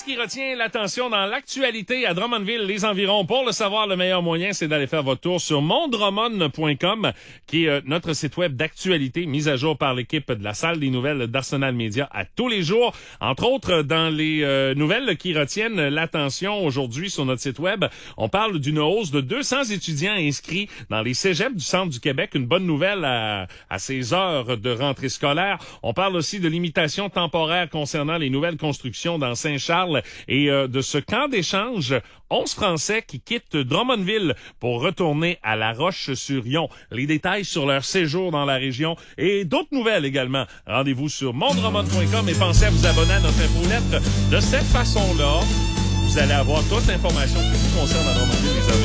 qui retient l'attention dans l'actualité à Drummondville, les environs? Pour le savoir, le meilleur moyen, c'est d'aller faire votre tour sur mondrummond.com, qui est notre site web d'actualité, mis à jour par l'équipe de la salle des nouvelles d'Arsenal Média à tous les jours. Entre autres, dans les nouvelles qui retiennent l'attention aujourd'hui sur notre site web, on parle d'une hausse de 200 étudiants inscrits dans les cégeps du centre du Québec. Une bonne nouvelle à ces heures de rentrée scolaire. On parle aussi de limitation temporaire concernant les nouvelles constructions dans Saint-Charles et de ce camp d'échange. 11 Français qui quittent Drummondville pour retourner à La Roche-sur-Yon. Les détails sur leur séjour dans la région et d'autres nouvelles également. Rendez-vous sur mondrummond.com et pensez à vous abonner à notre infolettre. De cette façon-là, vous allez avoir toute l'information qui vous concerne à Drummondville, les amis.